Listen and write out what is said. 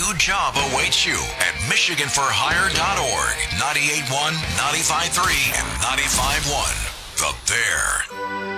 new job awaits you at MichiganForHire.org. 98.1, 95.3, and 95.1. The Bear.